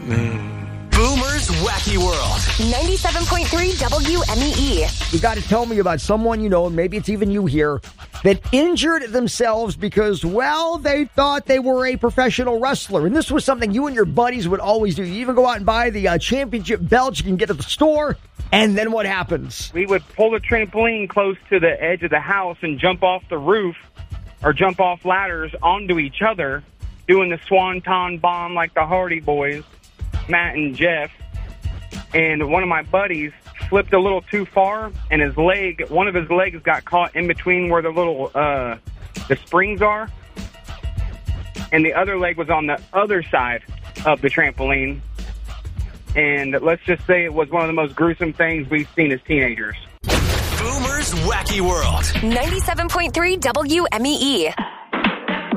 Boomer's Wacky World. 97.3 WMEE. You got to tell me about someone you know, and maybe it's even you here, that injured themselves because, well, they thought they were a professional wrestler. And this was something you and your buddies would always do. You even go out and buy the championship belt you can get at the store. And then what happens? We would pull the trampoline close to the edge of the house and jump off the roof or jump off ladders onto each other, doing the Swanton bomb like the Hardy Boys, Matt and Jeff. And one of my buddies flipped a little too far, and one of his legs got caught in between where the little the springs are, and the other leg was on the other side of the trampoline. And let's just say it was one of the most gruesome things we've seen as teenagers. Boomer's Wacky World. 97.3 WMEE.